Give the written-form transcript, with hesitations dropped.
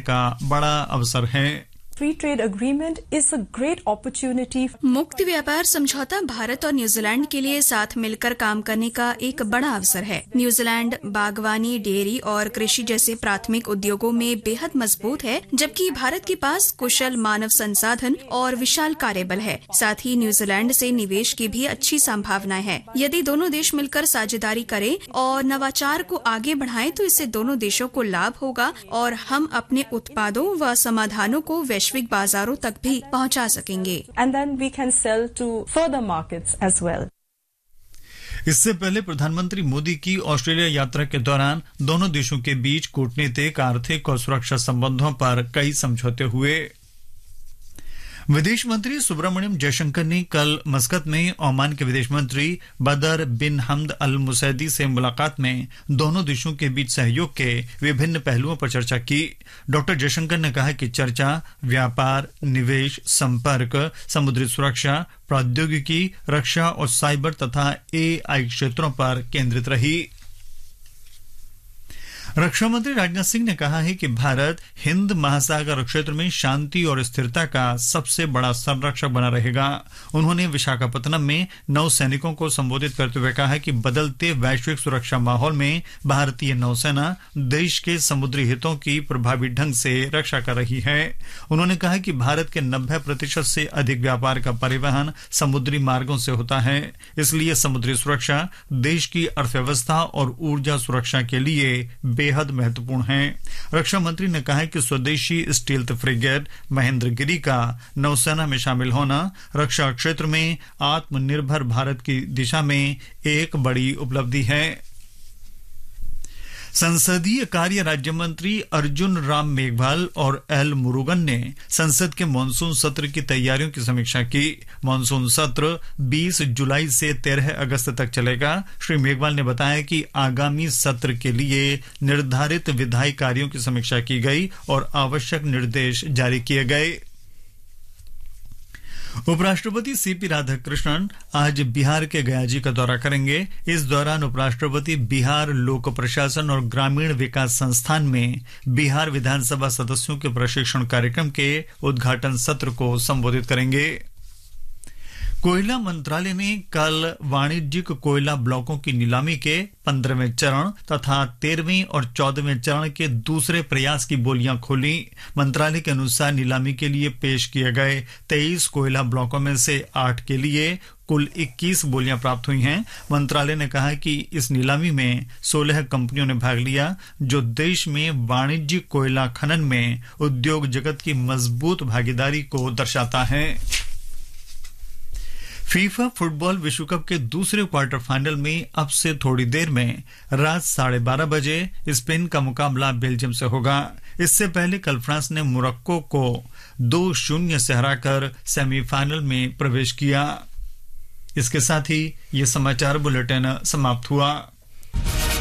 का बड़ा अवसर है। Free trade agreement is a great opportunity. मुक्त व्यापार समझौता भारत और न्यूजीलैंड के लिए साथ मिलकर काम करने का एक बड़ा अवसर है। न्यूजीलैंड बागवानी, डेयरी और कृषि जैसे प्राथमिक उद्योगों में बेहद मजबूत है, जबकि भारत के पास कुशल मानव संसाधन और विशाल कार्यबल है। साथ ही न्यूजीलैंड से निवेश की भी अच्छी संभावनाएं हैं। यदि दोनों देश मिलकर साझेदारी करें और नवाचार को आगे बढ़ाएं तो इससे दोनों देशों को लाभ होगा और हम अपने उत्पादों व समाधानों को वैश्विक बाजारों तक भी पहुंचा सकेंगे। And then we can sell to further markets as well. इससे पहले प्रधानमंत्री मोदी की ऑस्ट्रेलिया यात्रा के दौरान दोनों देशों के बीच कूटनीतिक, आर्थिक और सुरक्षा संबंधों पर कई समझौते हुए। विदेश मंत्री सुब्रमण्यम जयशंकर ने कल मस्कत में ओमान के विदेश मंत्री बदर बिन हमद अल मुसैदी से मुलाकात में दोनों देशों के बीच सहयोग के विभिन्न पहलुओं पर चर्चा की। डॉक्टर जयशंकर ने कहा कि चर्चा व्यापार, निवेश, संपर्क, समुद्री सुरक्षा, प्रौद्योगिकी, रक्षा और साइबर तथा AI क्षेत्रों पर केंद्रित रही। रक्षा मंत्री राजनाथ सिंह ने कहा है कि भारत हिंद महासागर क्षेत्र में शांति और स्थिरता का सबसे बड़ा संरक्षक बना रहेगा। उन्होंने विशाखापत्तनम में नौ सैनिकों को संबोधित करते हुए कहा कि बदलते वैश्विक सुरक्षा माहौल में भारतीय नौसेना देश के समुद्री हितों की प्रभावी ढंग से रक्षा कर रही है। उन्होंने कहा कि भारत के 90% से अधिक व्यापार का परिवहन समुद्री मार्गों से होता है, इसलिए समुद्री सुरक्षा देश की अर्थव्यवस्था और ऊर्जा सुरक्षा के लिए बेहद महत्वपूर्ण है। रक्षा मंत्री ने कहा कि स्वदेशी स्टील्थ फ्रिगेट महेंद्रगिरी का नौसेना में शामिल होना रक्षा क्षेत्र में आत्मनिर्भर भारत की दिशा में एक बड़ी उपलब्धि है। संसदीय कार्य राज्य मंत्री अर्जुन राम मेघवाल और एल मुरुगन ने संसद के मानसून सत्र की तैयारियों की समीक्षा की। मानसून सत्र 20 जुलाई से 13 अगस्त तक चलेगा। श्री मेघवाल ने बताया कि आगामी सत्र के लिए निर्धारित विधायी कार्यों की समीक्षा की गई और आवश्यक निर्देश जारी किए गए। उपराष्ट्रपति सीपी राधाकृष्णन आज बिहार के गयाजी का दौरा करेंगे। इस दौरान उपराष्ट्रपति बिहार लोक प्रशासन और ग्रामीण विकास संस्थान में बिहार विधानसभा सदस्यों के प्रशिक्षण कार्यक्रम के उद्घाटन सत्र को संबोधित करेंगे। कोयला मंत्रालय ने कल वाणिज्यिक कोयला ब्लॉकों की नीलामी के 15वें चरण तथा 13वें और 14वें चरण के दूसरे प्रयास की बोलियां खोली। मंत्रालय के अनुसार नीलामी के लिए पेश किए गए 23 कोयला ब्लॉकों में से 8 के लिए कुल 21 बोलियां प्राप्त हुई हैं। मंत्रालय ने कहा कि इस नीलामी में 16 कंपनियों ने भाग लिया, जो देश में वाणिज्यिक कोयला खनन में उद्योग जगत की मजबूत भागीदारी को दर्शाता है। फीफा फुटबॉल विश्व कप के दूसरे क्वार्टर फाइनल में अब से थोड़ी देर में रात 12:30 बजे स्पेन का मुकाबला बेल्जियम से होगा। इससे पहले कल फ्रांस ने मोरक्को को 2-0 से हराकर सेमीफाइनल में प्रवेश किया। इसके साथ ही ये समाचार बुलेटिन समाप्त हुआ।